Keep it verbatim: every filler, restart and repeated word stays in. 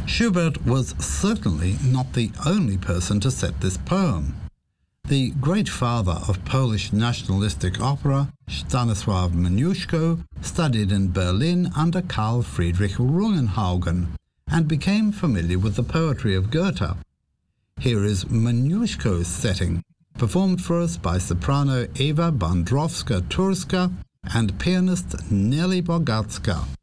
Schubert was certainly not the only person to set this poem. The great father of Polish nationalistic opera, Stanisław Moniuszko, studied in Berlin under Karl Friedrich Rungenhaugen and became familiar with the poetry of Goethe. Here is Moniuszko's setting, performed for us by soprano Eva Bandrowska-Turska and pianist Nelly Bogacka.